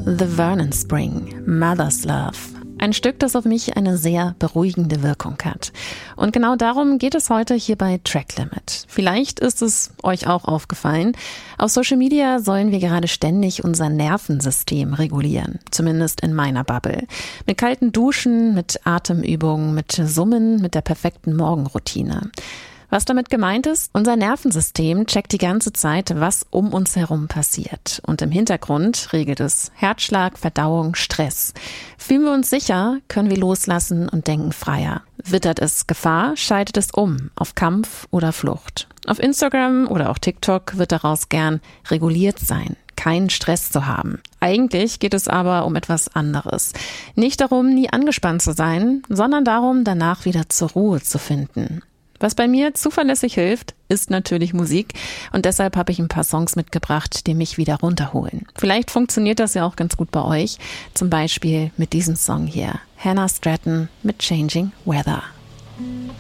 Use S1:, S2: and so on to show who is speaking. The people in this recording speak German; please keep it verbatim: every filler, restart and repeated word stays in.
S1: The Vernon Spring, Mother's Love. Ein Stück, das auf mich eine sehr beruhigende Wirkung hat. Und genau darum geht es heute hier bei Track Limit. Vielleicht ist es euch auch aufgefallen. Auf Social Media sollen wir gerade ständig unser Nervensystem regulieren. Zumindest in meiner Bubble. Mit kalten Duschen, mit Atemübungen, mit Summen, mit der perfekten Morgenroutine. Was damit gemeint ist? Unser Nervensystem checkt die ganze Zeit, was um uns herum passiert. Und im Hintergrund regelt es Herzschlag, Verdauung, Stress. Fühlen wir uns sicher, können wir loslassen und denken freier. Wittert es Gefahr, schaltet es um auf Kampf oder Flucht. Auf Instagram oder auch TikTok wird daraus gern reguliert sein. Keinen Stress zu haben. Eigentlich geht es aber um etwas anderes. Nicht darum, nie angespannt zu sein, sondern darum, danach wieder zur Ruhe zu finden. Was bei mir zuverlässig hilft, ist natürlich Musik und deshalb habe ich ein paar Songs mitgebracht, die mich wieder runterholen. Vielleicht funktioniert das ja auch ganz gut bei euch, zum Beispiel mit diesem Song hier, Hannah Stratton mit Changing Weather.